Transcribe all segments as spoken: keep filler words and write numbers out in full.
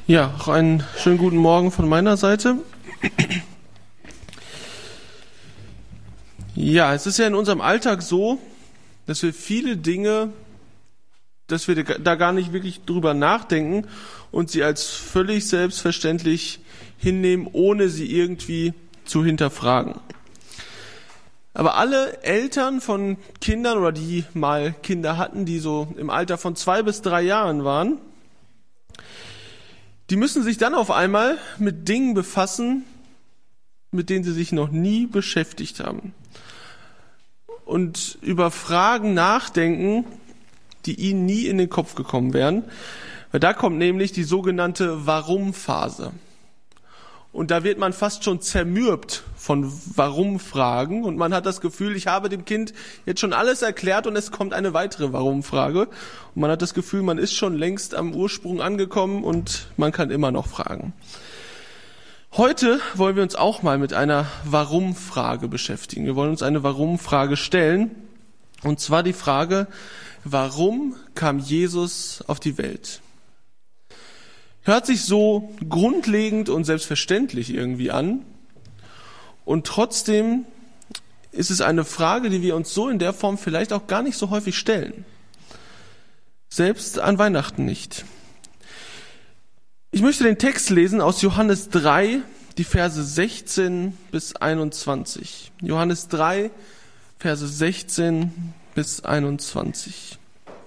Ja, auch einen schönen guten Morgen von meiner Seite. Ja, es ist ja in unserem Alltag so, dass wir viele Dinge, dass wir da gar nicht wirklich drüber nachdenken und sie als völlig selbstverständlich hinnehmen, ohne sie irgendwie zu hinterfragen. Aber alle Eltern von Kindern oder die mal Kinder hatten, die so im Alter von zwei bis drei Jahren waren, die müssen sich dann auf einmal mit Dingen befassen, mit denen sie sich noch nie beschäftigt haben. Und über Fragen nachdenken, die ihnen nie in den Kopf gekommen wären. Weil da kommt nämlich die sogenannte Warum-Phase. Und da wird man fast schon zermürbt von Warum-Fragen. Und man hat das Gefühl, ich habe dem Kind jetzt schon alles erklärt und es kommt eine weitere Warum-Frage. Und man hat das Gefühl, man ist schon längst am Ursprung angekommen und man kann immer noch fragen. Heute wollen wir uns auch mal mit einer Warum-Frage beschäftigen. Wir wollen uns eine Warum-Frage stellen. Und zwar die Frage, warum kam Jesus auf die Welt? Hört sich so grundlegend und selbstverständlich irgendwie an. Und trotzdem ist es eine Frage, die wir uns so in der Form vielleicht auch gar nicht so häufig stellen. Selbst an Weihnachten nicht. Ich möchte den Text lesen aus Johannes drei, die Verse sechzehn bis einundzwanzig. Johannes drei, Verse sechzehn bis einundzwanzig.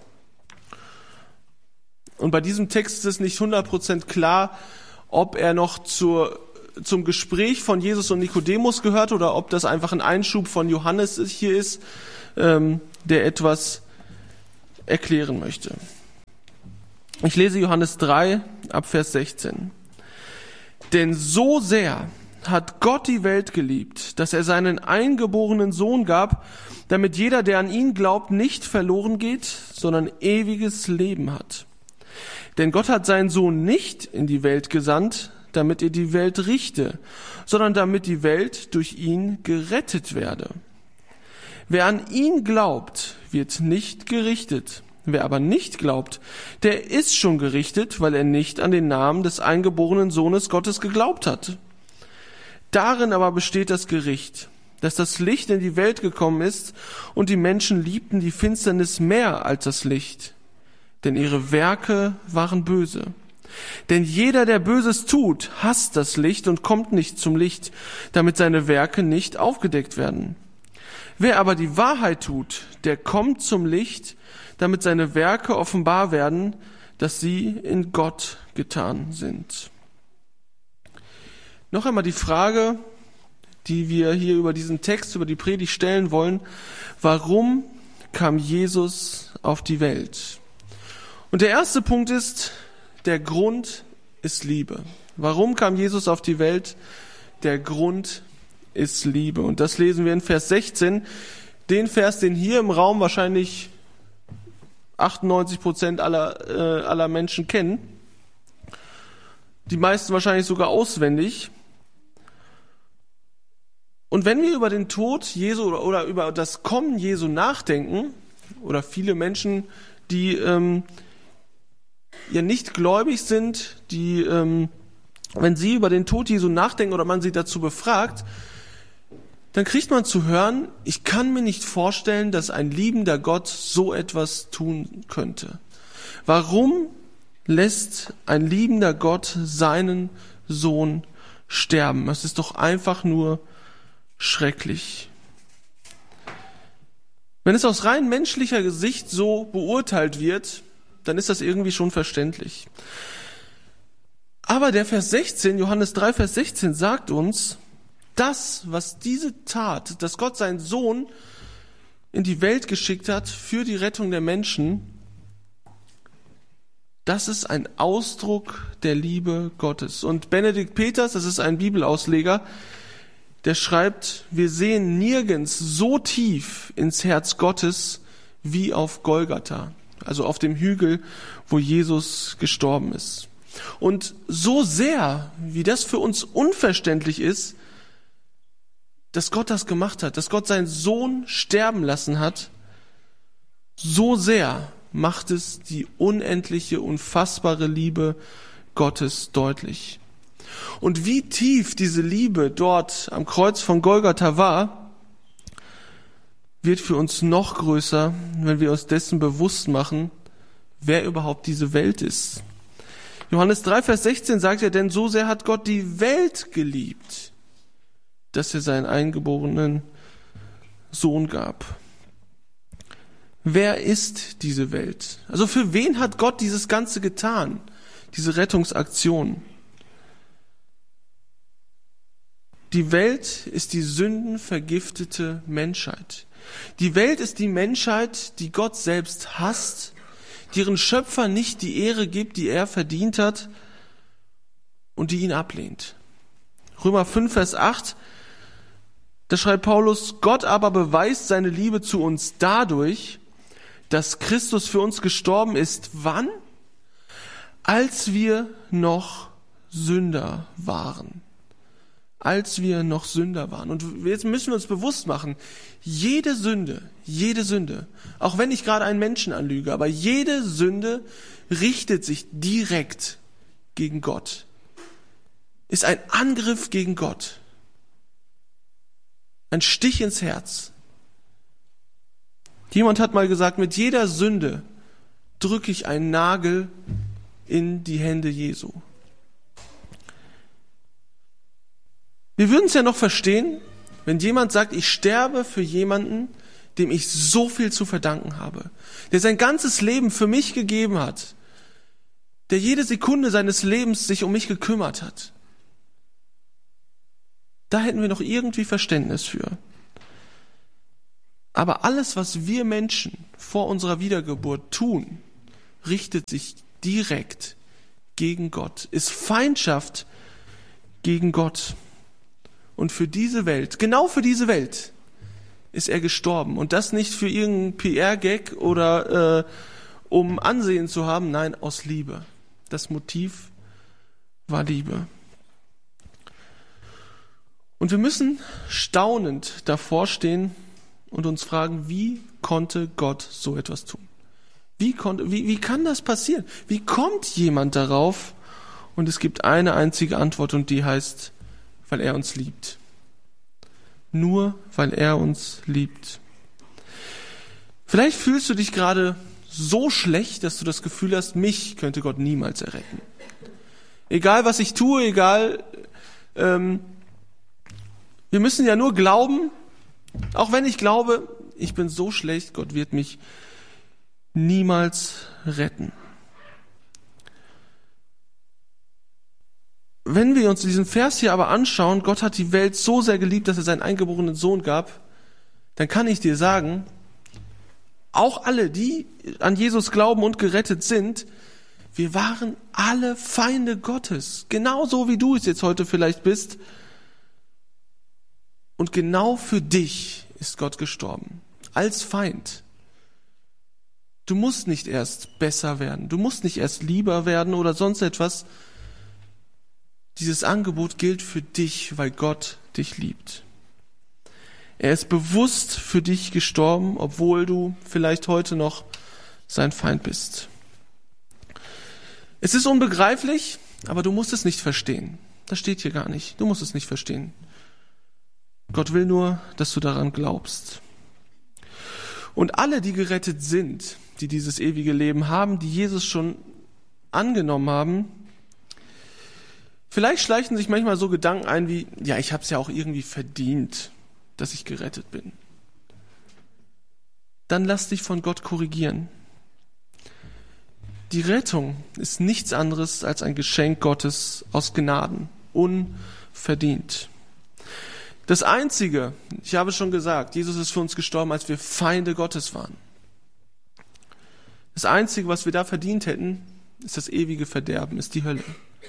Und bei diesem Text ist es nicht hundert Prozent klar, ob er noch zur, zum Gespräch von Jesus und Nikodemus gehört oder ob das einfach ein Einschub von Johannes hier ist, ähm, der etwas erklären möchte. Ich lese Johannes drei, ab Vers sechzehn. Denn so sehr hat Gott die Welt geliebt, dass er seinen eingeborenen Sohn gab, damit jeder, der an ihn glaubt, nicht verloren geht, sondern ewiges Leben hat. Denn Gott hat seinen Sohn nicht in die Welt gesandt, damit er die Welt richte, sondern damit die Welt durch ihn gerettet werde. Wer an ihn glaubt, wird nicht gerichtet. Wer aber nicht glaubt, der ist schon gerichtet, weil er nicht an den Namen des eingeborenen Sohnes Gottes geglaubt hat. Darin aber besteht das Gericht, dass das Licht in die Welt gekommen ist und die Menschen liebten die Finsternis mehr als das Licht. Denn ihre Werke waren böse. Denn jeder, der Böses tut, hasst das Licht und kommt nicht zum Licht, damit seine Werke nicht aufgedeckt werden. Wer aber die Wahrheit tut, der kommt zum Licht, damit seine Werke offenbar werden, dass sie in Gott getan sind. Noch einmal die Frage, die wir hier über diesen Text, über die Predigt stellen wollen. Warum kam Jesus auf die Welt? Und der erste Punkt ist, der Grund ist Liebe. Warum kam Jesus auf die Welt? Der Grund ist Liebe. Und das lesen wir in Vers sechzehn. Den Vers, den hier im Raum wahrscheinlich achtundneunzig Prozent aller, äh, aller Menschen kennen. Die meisten wahrscheinlich sogar auswendig. Und wenn wir über den Tod Jesu oder, oder über das Kommen Jesu nachdenken, oder viele Menschen, die ähm, ja nicht gläubig sind, die, ähm, wenn sie über den Tod Jesu nachdenken oder man sie dazu befragt, dann kriegt man zu hören, ich kann mir nicht vorstellen, dass ein liebender Gott so etwas tun könnte. Warum lässt ein liebender Gott seinen Sohn sterben? Das ist doch einfach nur schrecklich. Wenn es aus rein menschlicher Sicht so beurteilt wird, dann ist das irgendwie schon verständlich. Aber der Vers sechzehn, Johannes drei, Vers sechzehn sagt uns, das, was diese Tat, dass Gott seinen Sohn in die Welt geschickt hat für die Rettung der Menschen, das ist ein Ausdruck der Liebe Gottes. Und Benedikt Peters, das ist ein Bibelausleger, der schreibt, wir sehen nirgends so tief ins Herz Gottes wie auf Golgatha, also auf dem Hügel, wo Jesus gestorben ist. Und so sehr, wie das für uns unverständlich ist, dass Gott das gemacht hat, dass Gott seinen Sohn sterben lassen hat, so sehr macht es die unendliche, unfassbare Liebe Gottes deutlich. Und wie tief diese Liebe dort am Kreuz von Golgatha war, wird für uns noch größer, wenn wir uns dessen bewusst machen, wer überhaupt diese Welt ist. Johannes drei, Vers sechzehn sagt ja, denn so sehr hat Gott die Welt geliebt, dass er seinen eingeborenen Sohn gab. Wer ist diese Welt? Also für wen hat Gott dieses Ganze getan? Diese Rettungsaktion. Die Welt ist die sündenvergiftete Menschheit. Die Welt ist die Menschheit, die Gott selbst hasst, die ihren Schöpfer nicht die Ehre gibt, die er verdient hat und die ihn ablehnt. Römer fünf, Vers acht, da schreibt Paulus, Gott aber beweist seine Liebe zu uns dadurch, dass Christus für uns gestorben ist. Wann? Als wir noch Sünder waren. Als wir noch Sünder waren. Und jetzt müssen wir uns bewusst machen, jede Sünde, jede Sünde, auch wenn ich gerade einen Menschen anlüge, aber jede Sünde richtet sich direkt gegen Gott. Ist ein Angriff gegen Gott. Ein Stich ins Herz. Jemand hat mal gesagt, mit jeder Sünde drücke ich einen Nagel in die Hände Jesu. Wir würden es ja noch verstehen, wenn jemand sagt, ich sterbe für jemanden, dem ich so viel zu verdanken habe, der sein ganzes Leben für mich gegeben hat, der jede Sekunde seines Lebens sich um mich gekümmert hat. Da hätten wir noch irgendwie Verständnis für. Aber alles, was wir Menschen vor unserer Wiedergeburt tun, richtet sich direkt gegen Gott, ist Feindschaft gegen Gott. Und für diese Welt, genau für diese Welt, ist er gestorben. Und das nicht für irgendeinen P R-Gag oder äh, um Ansehen zu haben, nein, aus Liebe. Das Motiv war Liebe. Und wir müssen staunend davor stehen und uns fragen, wie konnte Gott so etwas tun? Wie konnte, wie, wie kann das passieren? Wie kommt jemand darauf? Und es gibt eine einzige Antwort und die heißt, weil er uns liebt. Nur weil er uns liebt. Vielleicht fühlst du dich gerade so schlecht, dass du das Gefühl hast, mich könnte Gott niemals erretten. Egal was ich tue, egal, ähm, wir müssen ja nur glauben, auch wenn ich glaube, ich bin so schlecht, Gott wird mich niemals retten. Wenn wir uns diesen Vers hier aber anschauen, Gott hat die Welt so sehr geliebt, dass er seinen eingeborenen Sohn gab, dann kann ich dir sagen, auch alle, die an Jesus glauben und gerettet sind, wir waren alle Feinde Gottes. Genauso wie du es jetzt heute vielleicht bist. Und genau für dich ist Gott gestorben. Als Feind. Du musst nicht erst besser werden. Du musst nicht erst lieber werden oder sonst etwas. Dieses Angebot gilt für dich, weil Gott dich liebt. Er ist bewusst für dich gestorben, obwohl du vielleicht heute noch sein Feind bist. Es ist unbegreiflich, aber du musst es nicht verstehen. Das steht hier gar nicht. Du musst es nicht verstehen. Gott will nur, dass du daran glaubst. Und alle, die gerettet sind, die dieses ewige Leben haben, die Jesus schon angenommen haben, vielleicht schleichen sich manchmal so Gedanken ein wie, ja, ich habe es ja auch irgendwie verdient, dass ich gerettet bin. Dann lass dich von Gott korrigieren. Die Rettung ist nichts anderes als ein Geschenk Gottes aus Gnaden, unverdient. Das Einzige, ich habe schon gesagt, Jesus ist für uns gestorben, als wir Feinde Gottes waren. Das Einzige, was wir da verdient hätten, ist das ewige Verderben, ist die Hölle.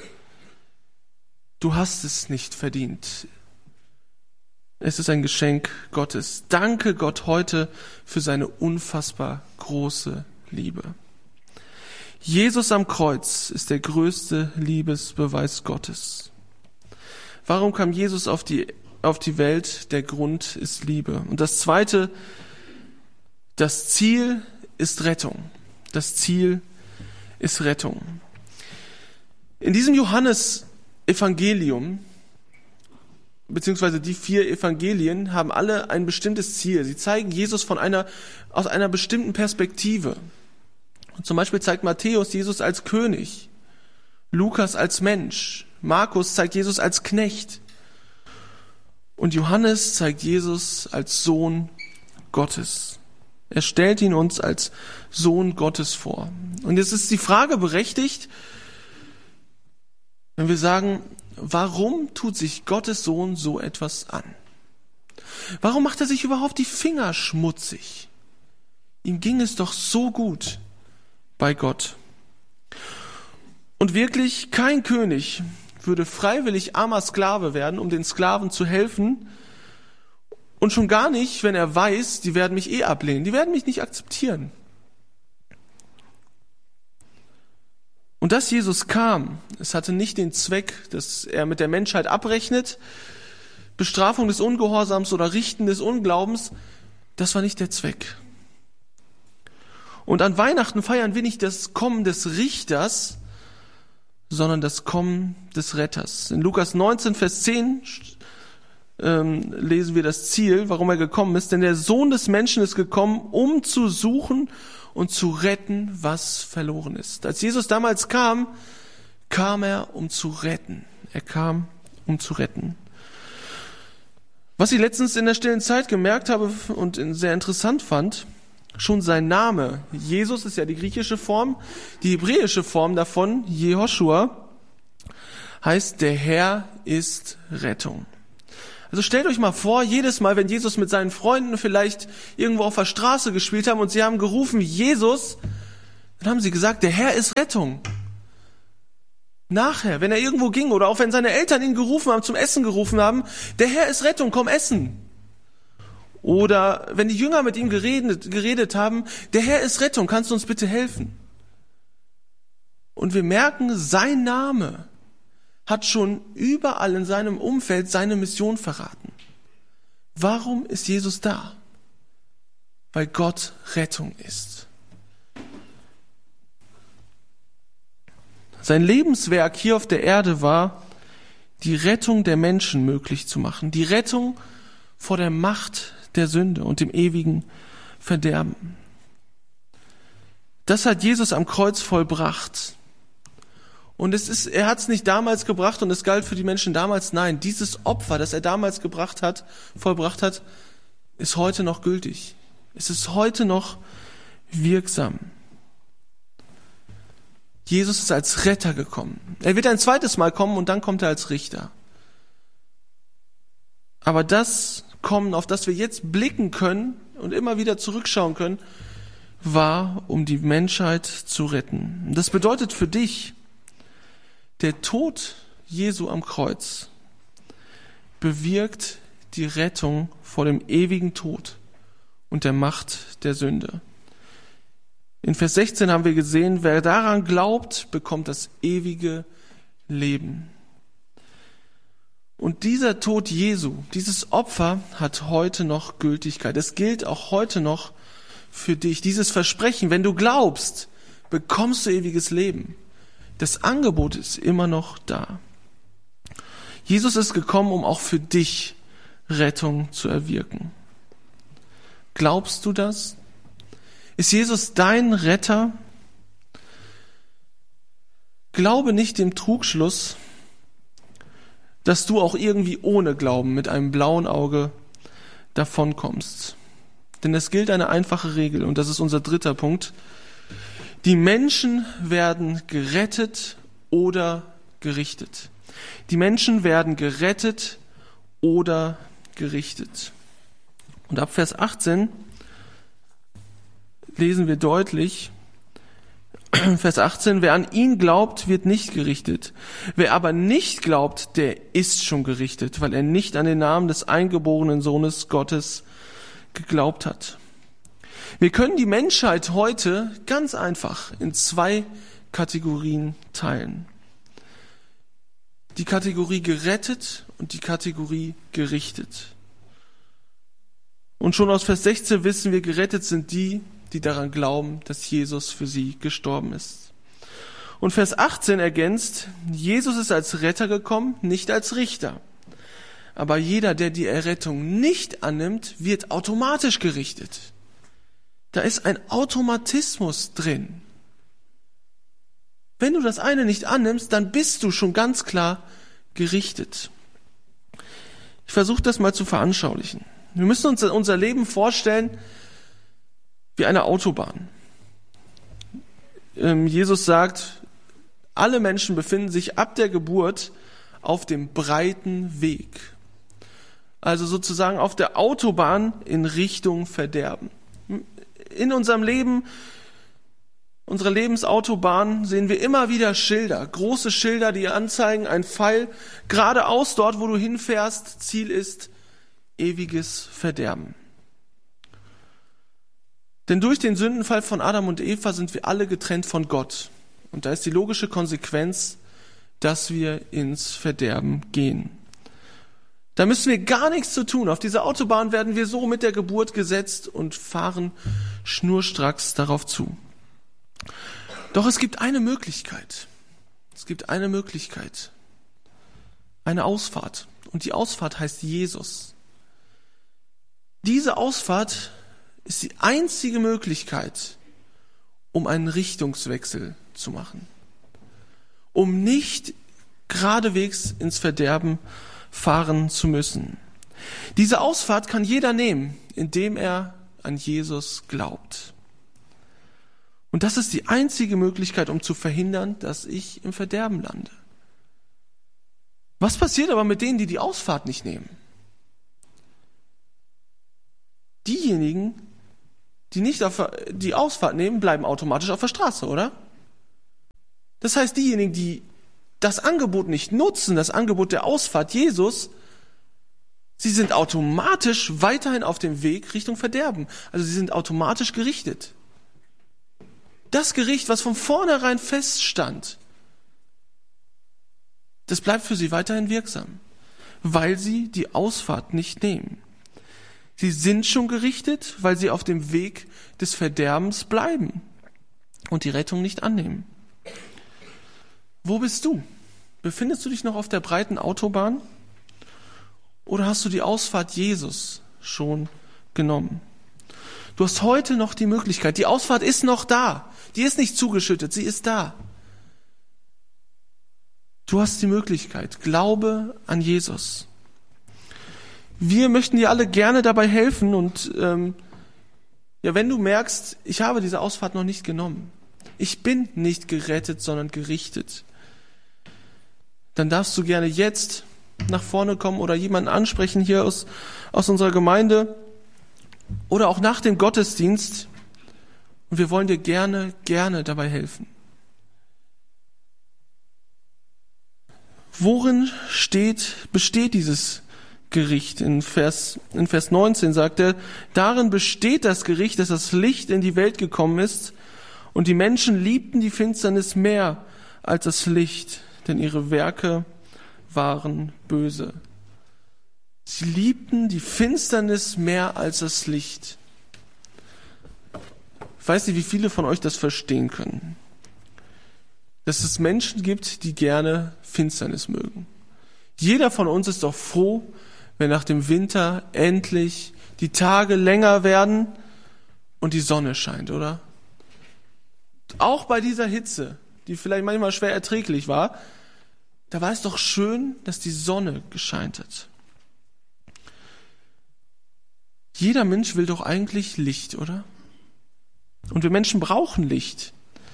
Du hast es nicht verdient. Es ist ein Geschenk Gottes. Danke Gott heute für seine unfassbar große Liebe. Jesus am Kreuz ist der größte Liebesbeweis Gottes. Warum kam Jesus auf die auf die Welt? Der Grund ist Liebe. Und das Zweite, das Ziel ist Rettung. Das Ziel ist Rettung. In diesem Johannes-Evangelium, beziehungsweise die vier Evangelien, haben alle ein bestimmtes Ziel. Sie zeigen Jesus von einer, aus einer bestimmten Perspektive. Und zum Beispiel zeigt Matthäus Jesus als König, Lukas als Mensch, Markus zeigt Jesus als Knecht und Johannes zeigt Jesus als Sohn Gottes. Er stellt ihn uns als Sohn Gottes vor. Und jetzt ist die Frage berechtigt, wenn wir sagen, warum tut sich Gottes Sohn so etwas an? Warum macht er sich überhaupt die Finger schmutzig? Ihm ging es doch so gut bei Gott. Und wirklich, kein König würde freiwillig armer Sklave werden, um den Sklaven zu helfen. Und schon gar nicht, wenn er weiß, die werden mich eh ablehnen, die werden mich nicht akzeptieren. Und dass Jesus kam, es hatte nicht den Zweck, dass er mit der Menschheit abrechnet, Bestrafung des Ungehorsams oder Richten des Unglaubens, das war nicht der Zweck. Und an Weihnachten feiern wir nicht das Kommen des Richters, sondern das Kommen des Retters. In Lukas neunzehn, Vers zehn ähm, lesen wir das Ziel, warum er gekommen ist. Denn der Sohn des Menschen ist gekommen, um zu suchen und zu retten, was verloren ist. Als Jesus damals kam, kam er, um zu retten. Er kam, um zu retten. Was ich letztens in der stillen Zeit gemerkt habe und sehr interessant fand, schon sein Name, Jesus ist ja die griechische Form, die hebräische Form davon, Jehoshua, heißt, der Herr ist Rettung. Also stellt euch mal vor, jedes Mal, wenn Jesus mit seinen Freunden vielleicht irgendwo auf der Straße gespielt haben und sie haben gerufen, Jesus, dann haben sie gesagt, der Herr ist Rettung. Nachher, wenn er irgendwo ging oder auch wenn seine Eltern ihn gerufen haben, zum Essen gerufen haben, der Herr ist Rettung, komm essen. Oder wenn die Jünger mit ihm geredet, geredet haben, der Herr ist Rettung, kannst du uns bitte helfen? Und wir merken, sein Name hat schon überall in seinem Umfeld seine Mission verraten. Warum ist Jesus da? Weil Gott Rettung ist. Sein Lebenswerk hier auf der Erde war, die Rettung der Menschen möglich zu machen, die Rettung vor der Macht der Sünde und dem ewigen Verderben. Das hat Jesus am Kreuz vollbracht. Und es ist, er hat es nicht damals gebracht und es galt für die Menschen damals. Nein, dieses Opfer, das er damals gebracht hat, vollbracht hat, ist heute noch gültig. Es ist heute noch wirksam. Jesus ist als Retter gekommen. Er wird ein zweites Mal kommen und dann kommt er als Richter. Aber das Kommen, auf das wir jetzt blicken können und immer wieder zurückschauen können, war, um die Menschheit zu retten. Das bedeutet für dich, der Tod Jesu am Kreuz bewirkt die Rettung vor dem ewigen Tod und der Macht der Sünde. In Vers sechzehn haben wir gesehen, wer daran glaubt, bekommt das ewige Leben. Und dieser Tod Jesu, dieses Opfer hat heute noch Gültigkeit. Es gilt auch heute noch für dich. Dieses Versprechen, wenn du glaubst, bekommst du ewiges Leben. Das Angebot ist immer noch da. Jesus ist gekommen, um auch für dich Rettung zu erwirken. Glaubst du das? Ist Jesus dein Retter? Glaube nicht dem Trugschluss, dass du auch irgendwie ohne Glauben mit einem blauen Auge davonkommst. Denn es gilt eine einfache Regel, und das ist unser dritter Punkt. Die Menschen werden gerettet oder gerichtet. Die Menschen werden gerettet oder gerichtet. Und ab Vers achtzehn lesen wir deutlich, Vers achtzehn, wer an ihn glaubt, wird nicht gerichtet. Wer aber nicht glaubt, der ist schon gerichtet, weil er nicht an den Namen des eingeborenen Sohnes Gottes geglaubt hat. Wir können die Menschheit heute ganz einfach in zwei Kategorien teilen. Die Kategorie gerettet und die Kategorie gerichtet. Und schon aus Vers sechzehn wissen wir, gerettet sind die, die daran glauben, dass Jesus für sie gestorben ist. Und Vers achtzehn ergänzt, Jesus ist als Retter gekommen, nicht als Richter. Aber jeder, der die Errettung nicht annimmt, wird automatisch gerichtet. Da ist ein Automatismus drin. Wenn du das eine nicht annimmst, dann bist du schon ganz klar gerichtet. Ich versuche das mal zu veranschaulichen. Wir müssen uns unser Leben vorstellen wie eine Autobahn. Ähm, Jesus sagt, alle Menschen befinden sich ab der Geburt auf dem breiten Weg. Also sozusagen auf der Autobahn in Richtung Verderben. In unserem Leben, unserer Lebensautobahn sehen wir immer wieder Schilder, große Schilder, die anzeigen, ein Pfeil geradeaus dort, wo du hinfährst, Ziel ist ewiges Verderben. Denn durch den Sündenfall von Adam und Eva sind wir alle getrennt von Gott. Und da ist die logische Konsequenz, dass wir ins Verderben gehen. Da müssen wir gar nichts zu tun. Auf dieser Autobahn werden wir so mit der Geburt gesetzt und fahren schnurstracks darauf zu. Doch es gibt eine Möglichkeit. Es gibt eine Möglichkeit. Eine Ausfahrt. Und die Ausfahrt heißt Jesus. Diese Ausfahrt ist die einzige Möglichkeit, um einen Richtungswechsel zu machen. Um nicht geradewegs ins Verderben fahren zu müssen. Diese Ausfahrt kann jeder nehmen, indem er an Jesus glaubt. Und das ist die einzige Möglichkeit, um zu verhindern, dass ich im Verderben lande. Was passiert aber mit denen, die die Ausfahrt nicht nehmen? Diejenigen, die nicht auf die Ausfahrt nehmen, bleiben automatisch auf der Straße, oder? Das heißt, diejenigen, die das Angebot nicht nutzen, das Angebot der Ausfahrt Jesus, sie sind automatisch weiterhin auf dem Weg Richtung Verderben. Also sie sind automatisch gerichtet. Das Gericht, was von vornherein feststand, das bleibt für sie weiterhin wirksam, weil sie die Ausfahrt nicht nehmen. Sie sind schon gerichtet, weil sie auf dem Weg des Verderbens bleiben und die Rettung nicht annehmen. Wo bist du? Befindest du dich noch auf der breiten Autobahn? Oder hast du die Ausfahrt Jesus schon genommen? Du hast heute noch die Möglichkeit. Die Ausfahrt ist noch da. Die ist nicht zugeschüttet, sie ist da. Du hast die Möglichkeit. Glaube an Jesus. Wir möchten dir alle gerne dabei helfen und ähm, ja, wenn du merkst, ich habe diese Ausfahrt noch nicht genommen, ich bin nicht gerettet, sondern gerichtet, dann darfst du gerne jetzt nach vorne kommen oder jemanden ansprechen hier aus, aus unserer Gemeinde oder auch nach dem Gottesdienst. Und wir wollen dir gerne, gerne dabei helfen. Worin steht, besteht dieses Gericht? In Vers, in Vers neunzehn sagt er, darin besteht das Gericht, dass das Licht in die Welt gekommen ist und die Menschen liebten die Finsternis mehr als das Licht, denn ihre Werke waren böse. Sie liebten die Finsternis mehr als das Licht. Ich weiß nicht, wie viele von euch das verstehen können. Dass es Menschen gibt, die gerne Finsternis mögen. Jeder von uns ist doch froh, wenn nach dem Winter endlich die Tage länger werden und die Sonne scheint, oder? Auch bei dieser Hitze, die vielleicht manchmal schwer erträglich war, da war es doch schön, dass die Sonne gescheint hat. Jeder Mensch will doch eigentlich Licht, oder? Und wir Menschen brauchen Licht.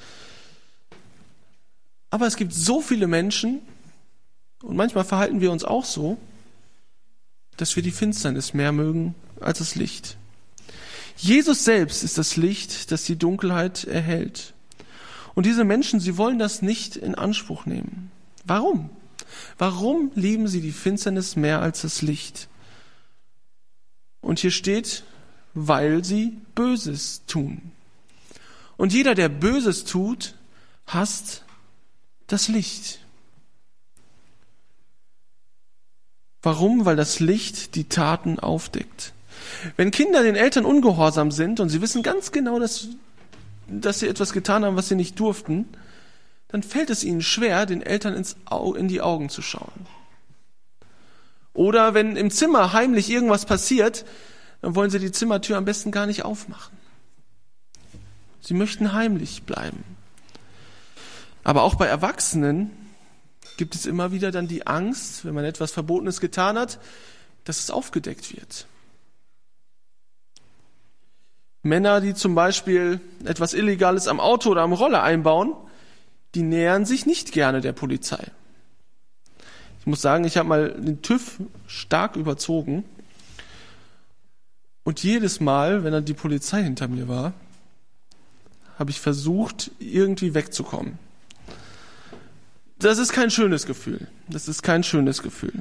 Aber es gibt so viele Menschen, und manchmal verhalten wir uns auch so, dass wir die Finsternis mehr mögen als das Licht. Jesus selbst ist das Licht, das die Dunkelheit erhellt. Und diese Menschen, sie wollen das nicht in Anspruch nehmen. Warum? Warum lieben sie die Finsternis mehr als das Licht? Und hier steht, weil sie Böses tun. Und jeder, der Böses tut, hasst das Licht. Warum? Weil das Licht die Taten aufdeckt. Wenn Kinder den Eltern ungehorsam sind und sie wissen ganz genau, dass, dass sie etwas getan haben, was sie nicht durften, dann fällt es ihnen schwer, den Eltern ins Au- in die Augen zu schauen. Oder wenn im Zimmer heimlich irgendwas passiert, dann wollen sie die Zimmertür am besten gar nicht aufmachen. Sie möchten heimlich bleiben. Aber auch bei Erwachsenen gibt es immer wieder dann die Angst, wenn man etwas Verbotenes getan hat, dass es aufgedeckt wird. Männer, die zum Beispiel etwas Illegales am Auto oder am Roller einbauen, die nähern sich nicht gerne der Polizei. Ich muss sagen, ich habe mal den TÜV stark überzogen und jedes Mal, wenn dann die Polizei hinter mir war, habe ich versucht, irgendwie wegzukommen. Das ist kein schönes Gefühl. Das ist kein schönes Gefühl.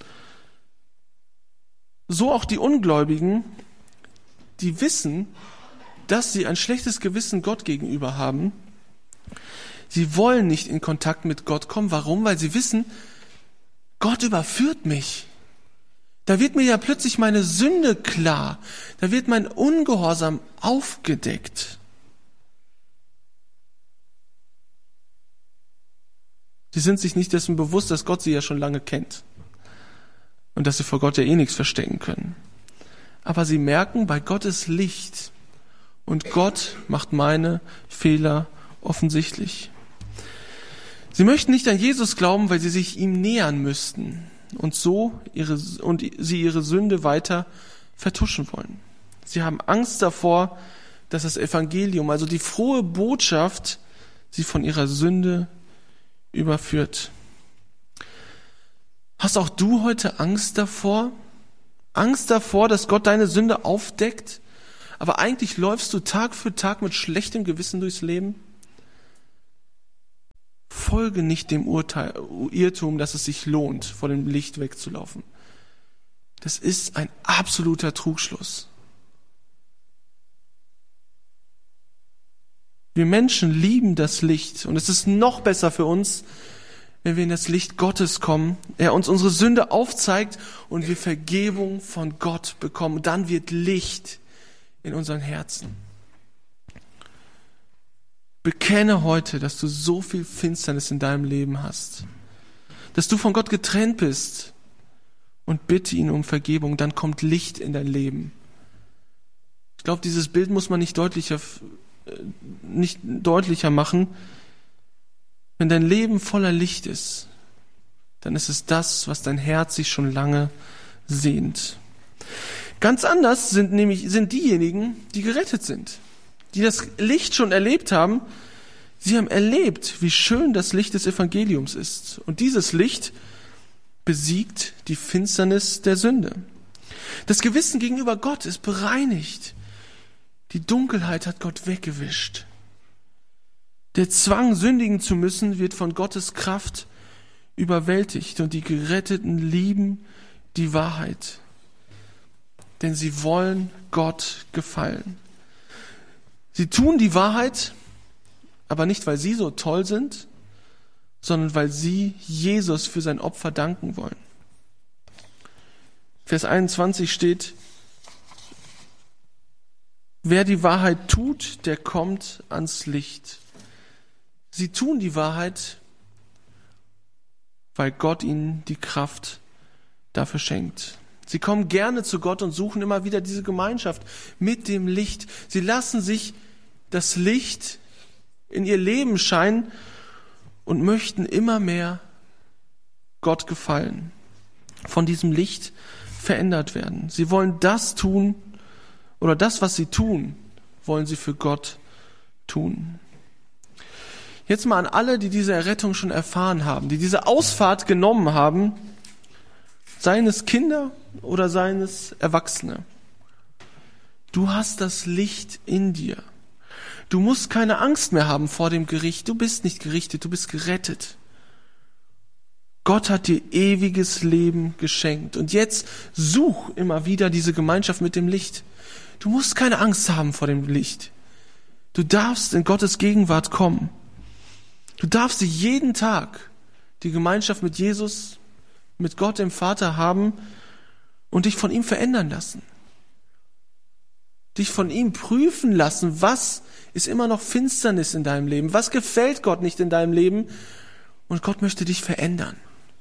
So auch die Ungläubigen, die wissen, dass sie ein schlechtes Gewissen Gott gegenüber haben. Sie wollen nicht in Kontakt mit Gott kommen. Warum? Weil sie wissen, Gott überführt mich. Da wird mir ja plötzlich meine Sünde klar. Da wird mein Ungehorsam aufgedeckt. Sie sind sich nicht dessen bewusst, dass Gott sie ja schon lange kennt. Und dass sie vor Gott ja eh nichts verstecken können. Aber sie merken, bei Gott ist Licht. Und Gott macht meine Fehler offensichtlich. Sie möchten nicht an Jesus glauben, weil sie sich ihm nähern müssten. Und so ihre, und sie ihre Sünde weiter vertuschen wollen. Sie haben Angst davor, dass das Evangelium, also die frohe Botschaft, sie von ihrer Sünde überführt. Hast auch du heute Angst davor? Angst davor, dass Gott deine Sünde aufdeckt? Aber eigentlich läufst du Tag für Tag mit schlechtem Gewissen durchs Leben? Folge nicht dem Urteil, Irrtum, dass es sich lohnt, vor dem Licht wegzulaufen. Das ist ein absoluter Trugschluss. Wir Menschen lieben das Licht und es ist noch besser für uns, wenn wir in das Licht Gottes kommen, er uns unsere Sünde aufzeigt und wir Vergebung von Gott bekommen. Dann wird Licht in unseren Herzen. Bekenne heute, dass du so viel Finsternis in deinem Leben hast, dass du von Gott getrennt bist und bitte ihn um Vergebung, dann kommt Licht in dein Leben. Ich glaube, dieses Bild muss man nicht deutlicher, nicht deutlicher machen. Wenn dein Leben voller Licht ist, dann ist es das, was dein Herz sich schon lange sehnt. Ganz anders sind nämlich sind diejenigen, die gerettet sind, die das Licht schon erlebt haben. Sie haben erlebt, wie schön das Licht des Evangeliums ist. Und dieses Licht besiegt die Finsternis der Sünde. Das Gewissen gegenüber Gott ist bereinigt. Die Dunkelheit hat Gott weggewischt. Der Zwang, sündigen zu müssen, wird von Gottes Kraft überwältigt und die Geretteten lieben die Wahrheit. Denn sie wollen Gott gefallen. Sie tun die Wahrheit, aber nicht, weil sie so toll sind, sondern weil sie Jesus für sein Opfer danken wollen. Vers einundzwanzig steht, wer die Wahrheit tut, der kommt ans Licht. Sie tun die Wahrheit, weil Gott ihnen die Kraft dafür schenkt. Sie kommen gerne zu Gott und suchen immer wieder diese Gemeinschaft mit dem Licht. Sie lassen sich das Licht in ihr Leben scheinen und möchten immer mehr Gott gefallen, von diesem Licht verändert werden. Sie wollen das tun, oder das, was sie tun, wollen sie für Gott tun. Jetzt mal an alle, die diese Errettung schon erfahren haben, die diese Ausfahrt genommen haben, seien es Kinder oder seien es Erwachsene. Du hast das Licht in dir. Du musst keine Angst mehr haben vor dem Gericht. Du bist nicht gerichtet, du bist gerettet. Gott hat dir ewiges Leben geschenkt. Und jetzt such immer wieder diese Gemeinschaft mit dem Licht. Du musst keine Angst haben vor dem Licht. Du darfst in Gottes Gegenwart kommen. Du darfst jeden Tag die Gemeinschaft mit Jesus, mit Gott dem Vater haben und dich von ihm verändern lassen. Dich von ihm prüfen lassen, was ist immer noch Finsternis in deinem Leben? Was gefällt Gott nicht in deinem Leben? Und Gott möchte dich verändern.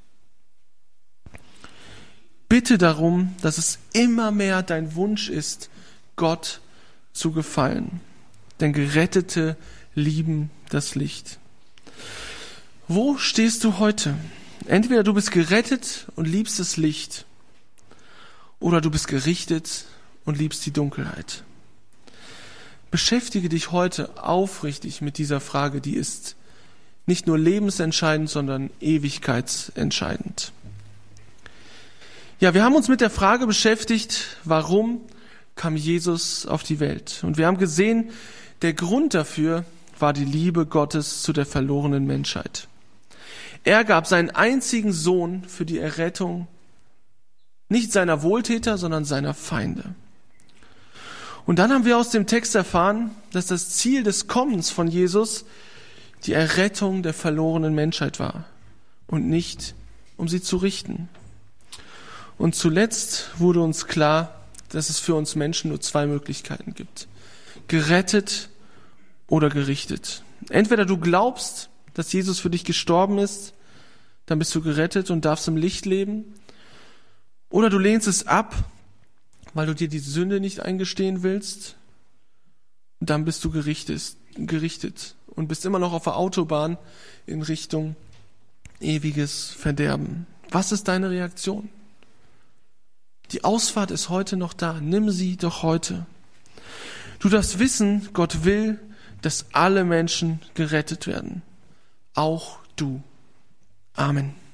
Bitte darum, dass es immer mehr dein Wunsch ist, Gott zu gefallen. Denn Gerettete lieben das Licht. Wo stehst du heute? Entweder du bist gerettet und liebst das Licht, oder du bist gerichtet und liebst die Dunkelheit. Beschäftige dich heute aufrichtig mit dieser Frage, die ist nicht nur lebensentscheidend, sondern ewigkeitsentscheidend. Ja, wir haben uns mit der Frage beschäftigt, warum kam Jesus auf die Welt? Und wir haben gesehen, der Grund dafür war die Liebe Gottes zu der verlorenen Menschheit. Er gab seinen einzigen Sohn für die Errettung nicht seiner Wohltäter, sondern seiner Feinde. Und dann haben wir aus dem Text erfahren, dass das Ziel des Kommens von Jesus die Errettung der verlorenen Menschheit war und nicht, um sie zu richten. Und zuletzt wurde uns klar, dass es für uns Menschen nur zwei Möglichkeiten gibt. Gerettet oder gerichtet. Entweder du glaubst, dass Jesus für dich gestorben ist, dann bist du gerettet und darfst im Licht leben. Oder du lehnst es ab, weil du dir die Sünde nicht eingestehen willst. Und dann bist du gerichtet, gerichtet und bist immer noch auf der Autobahn in Richtung ewiges Verderben. Was ist deine Reaktion? Die Ausfahrt ist heute noch da. Nimm sie doch heute. Du darfst wissen, Gott will, dass alle Menschen gerettet werden. Auch du. Amen.